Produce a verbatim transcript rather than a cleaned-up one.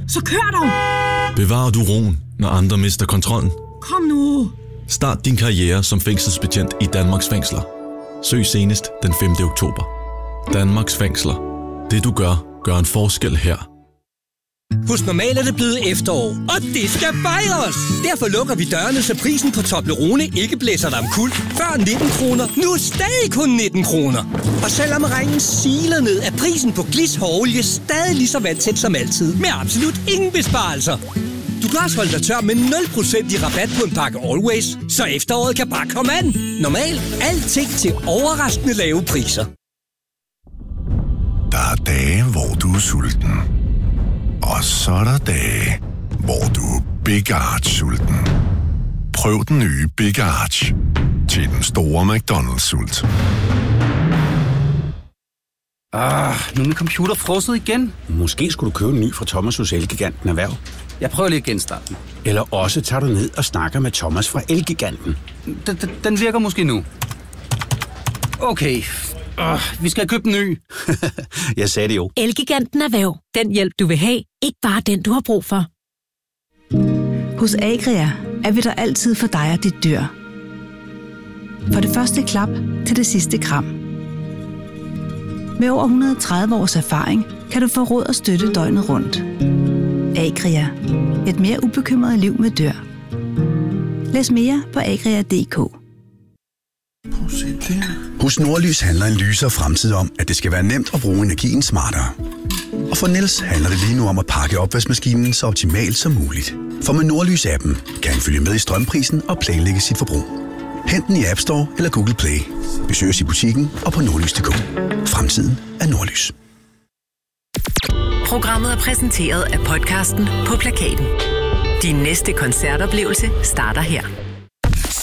Så kør dog! Bevarer du roen, når andre mister kontrollen? Kom nu! Start din karriere som fængselsbetjent i Danmarks Fængsler. Søg senest den femte oktober. Danmarks Fængsler. Det du gør, gør en forskel her. Hos Normal er det blevet efterår, og det skal fejres! Derfor lukker vi dørene, så prisen på Toblerone ikke blæser dig omkuld. Før nitten kroner, nu stadig kun nitten kroner. Og selvom regnen siler ned, er prisen på Glis hårolie stadig lige så vandsæt som altid. Med absolut ingen besparelser. Du kan også holde dig tør med nul procent i rabat på en pakke Always, så efteråret kan bare komme an. Normal. Alting til overraskende lave priser. Der er dage, hvor du er sulten. Og så er der dage, hvor du er Big Arch-sulten. Prøv den nye Big Arch til den store McDonald's-sult. Ah, nu er min computer frosset igen. Måske skulle du købe en ny fra Thomas hos Elgiganten Erhverv. Jeg prøver lige at genstarte den. Eller også tager du ned og snakker med Thomas fra Elgiganten. Den, den, den virker måske nu. Okay, uh, vi skal købe en ny. Jeg sagde det jo. Elgiganten Erhverv. Den hjælp, du vil have. Ikke bare den, du har brug for. Hos Agria er vi der altid for dig og dit dyr. For det første klap til det sidste kram. Med over et hundrede og tredive års erfaring kan du få råd og støtte døgnet rundt. Agria. Et mere ubekymret liv med dyr. Læs mere på agria punktum d k. Hos Nordlys handler en lysere fremtid om, at det skal være nemt at bruge energien smartere. Og for Niels handler det lige nu om at pakke opvaskemaskinen så optimalt som muligt. For med Nordlys-appen kan han følge med i strømprisen og planlægge sit forbrug. Hent den i App Store eller Google Play. Besøg os i butikken og på nordlys punktum d k. Fremtiden er Nordlys. Programmet er præsenteret af podcasten På Plakaten. Din næste koncertoplevelse starter her.